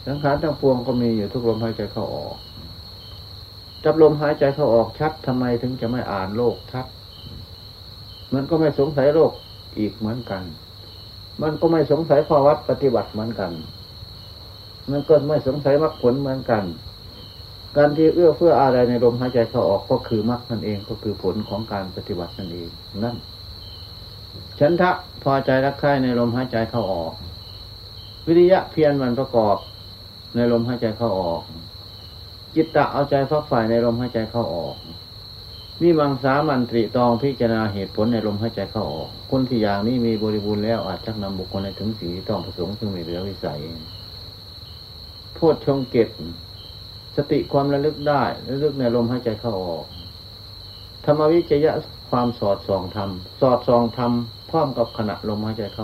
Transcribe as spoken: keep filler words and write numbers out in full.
สังขารทั้งปวงก็มีอยู่ทุกลมหายใจเข้าออกจับลมหายใจเข้าออกชัดทำไมถึงจะไม่อ่านโลกชัดมันก็ไม่สงสัยโลกอีกเหมือนกันมันก็ไม่สงสัยข้อวัดปฏิบัติเหมือนกันมันก็ไม่สงสัยมรรคผลเหมือนกันการที่เอื้อเฟื้ออะไรในลมหายใจเข้าออกก็คือมรรคนั่นเองก็คือผลของการปฏิบัตินั่นเองนั่นฉันทะพอใจรักใคร่ในลมหายใจเข้าออกวิริยะเพียรมันประกอบในลมหายใจเข้าออกจิตตะเอาใจฝักใฝ่ในลมหายใจเข้าออกมีมังสามันตรีตองพิจารณาเหตุผลในลมหายใจเข้าออกคนที่อย่างนี้มีบริบูรณ์แล้วอาจชักนำบุคคลในถึงสีต้องประสงค์ซึ่งไม่เหลือวิสัยโพชฌงค์เกตสติความระลึกได้ระลึกในลมหายใจเข้าออกธรรมวิจยะความสอดส่องธรรมสอดส่องธรรมพร้อมกับขณะลมหายใจเข้า